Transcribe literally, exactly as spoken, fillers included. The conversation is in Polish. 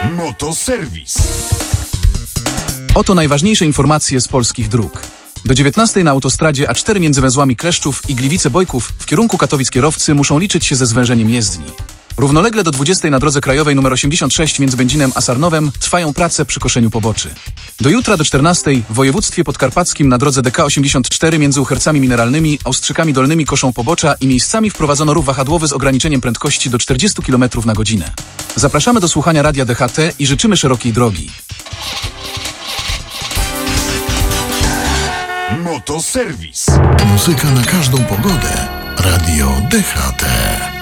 Motoserwis. Oto najważniejsze informacje z polskich dróg. Do dziewiętnastej na autostradzie A cztery między węzłami Kleszczów i Gliwice-Bojków w kierunku Katowic kierowcy muszą liczyć się ze zwężeniem jezdni. Równolegle do dwudziestej na drodze krajowej nr osiemdziesiąt sześć między Będzinem a Sarnowem trwają prace przy koszeniu poboczy. Do jutra do czternastej w województwie podkarpackim na drodze D K osiemdziesiąt cztery między Uhercami Mineralnymi a Ostrzykami Dolnymi koszą pobocza i miejscami wprowadzono ruch wahadłowy z ograniczeniem prędkości do czterdziestu kilometrów na godzinę. Zapraszamy do słuchania radia D H T i życzymy szerokiej drogi. Motoserwis. Muzyka na każdą pogodę. Radio D H T.